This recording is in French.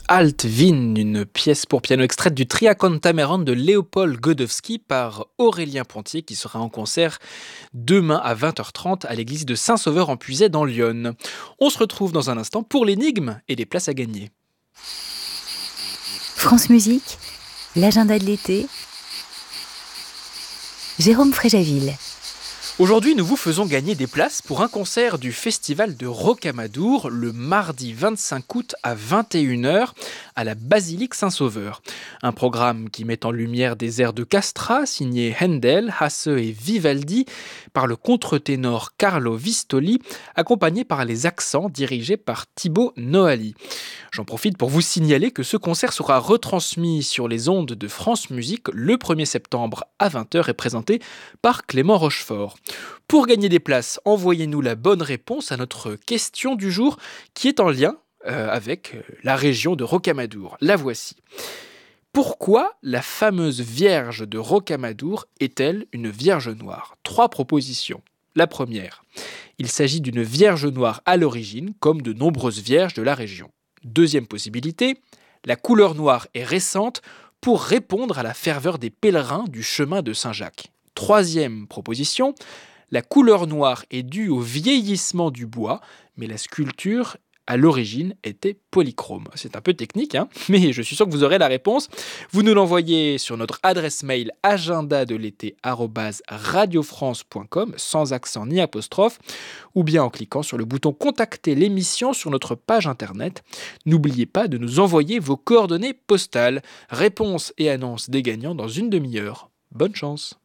Alt Wien, une pièce pour piano extraite du Tria Cantameron de Léopold Godowski par Aurélien Pontier qui sera en concert demain à 20h30 à l'église de Saint-Sauveur-en-Puisaye dans l'Yonne. On se retrouve dans un instant pour l'énigme et les places à gagner. France Musique, l'agenda de l'été, Jérôme Fréjaville. Aujourd'hui, nous vous faisons gagner des places pour un concert du Festival de Rocamadour le mardi 25 août à 21h à la Basilique Saint-Sauveur. Un programme qui met en lumière des airs de Castra signés Handel, Hasse et Vivaldi par le contre-ténor Carlo Vistoli, accompagné par les accents dirigés par Thibaut Noali. J'en profite pour vous signaler que ce concert sera retransmis sur les ondes de France Musique le 1er septembre à 20h et présenté par Clément Rochefort. Pour gagner des places, envoyez-nous la bonne réponse à notre question du jour qui est en lien avec la région de Rocamadour. La voici. Pourquoi la fameuse Vierge de Rocamadour est-elle une Vierge noire ? 3 propositions. La première, il s'agit d'une Vierge noire à l'origine, comme de nombreuses vierges de la région. Deuxième possibilité, la couleur noire est récente pour répondre à la ferveur des pèlerins du chemin de Saint-Jacques. Troisième proposition, la couleur noire est due au vieillissement du bois, mais la sculpture à l'origine était polychrome. C'est un peu technique, mais je suis sûr que vous aurez la réponse. Vous nous l'envoyez sur notre adresse mail agendadelété@radiofrance.com sans accent ni apostrophe, ou bien en cliquant sur le bouton contacter l'émission sur notre page internet. N'oubliez pas de nous envoyer vos coordonnées postales. Réponse et annonce des gagnants dans une demi-heure. Bonne chance.